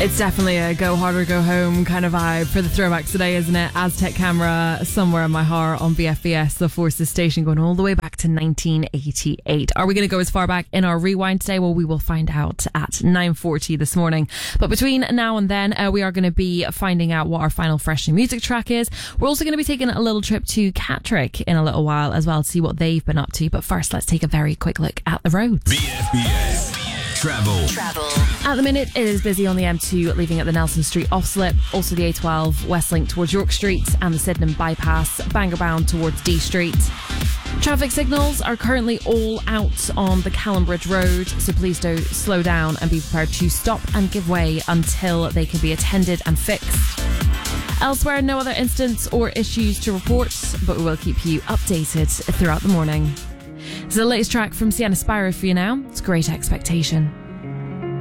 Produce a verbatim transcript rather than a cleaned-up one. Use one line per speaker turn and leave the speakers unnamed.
It's definitely a go hard or go home kind of vibe for the throwbacks today, isn't it? Aztec Camera, Somewhere in My Heart on B F B S, the Forces station, going all the way back to nineteen eighty-eight. Are we going to go as far back in our rewind today? Well, we will find out at nine forty this morning. But between now and then, uh, we are going to be finding out what our final fresh new music track is. We're also going to be taking a little trip to Catterick in a little while as well to see what they've been up to. But first, let's take a very quick look at the roads.
B F B S Travel.
Travel. At the minute, it is busy on the M two, leaving at the Nelson Street off-slip, also the A twelve, Westlink towards York Street, and the Sydenham bypass, Bangor bound towards D Street. Traffic signals are currently all out on the Callanbridge Road, so please do slow down and be prepared to stop and give way until they can be attended and fixed. Elsewhere, no other incidents or issues to report, but we will keep you updated throughout the morning. This is the latest track from Sienna Spyro for you now. It's Great Expectation.